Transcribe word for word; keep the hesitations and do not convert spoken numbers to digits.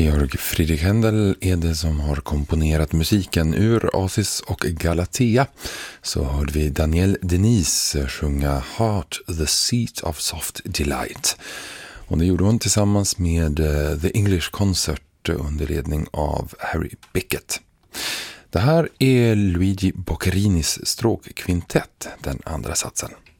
Georg Friedrich Händel är det som har komponerat musiken ur Acis och Galatea. Så hörde vi Daniel Denise sjunga Heart, the Seat of Soft Delight. Och det gjorde hon tillsammans med The English Concert under ledning av Harry Bickett. Det här är Luigi Boccarinis stråkkvintett, den andra satsen.